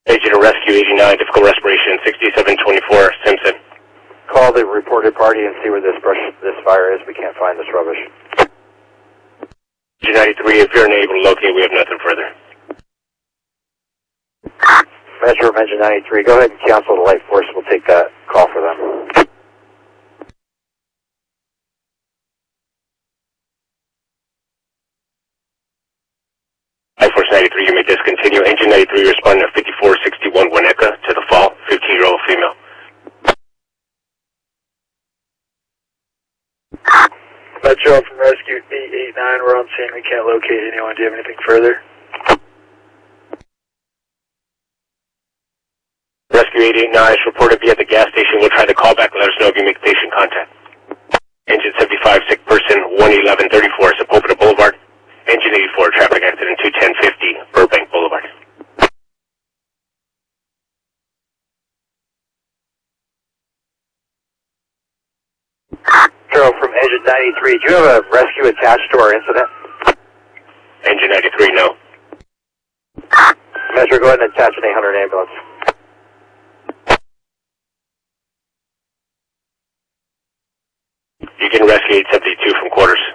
Agent of Rescue 89, difficult respiration, 6724, Simpson. Call the reported party and see where this fire is. We can't find this rubbish. Agent 93, if you're unable to locate, we have nothing further. Metro from Engine 93, go ahead and cancel the light force. We'll take that call for them. Light Force 93, you may discontinue. Engine 93 responding to 5461 Winnetka to the fall, 15-year-old female. Metro from Rescue 889, we're on scene. We can't locate anyone. Do you have anything further? Rescue 889 is reported to be at the gas station. We'll try to call back and let us know if you make patient contact. Engine 75, sick person, 11134, Sepulveda Boulevard. Engine 84, traffic accident, 21050, Burbank Boulevard. Metro from Engine 93, do you have a rescue attached to our incident? Engine 93, no. Metro, go ahead and attach an 800 ambulance. You can rescue 872 from quarters.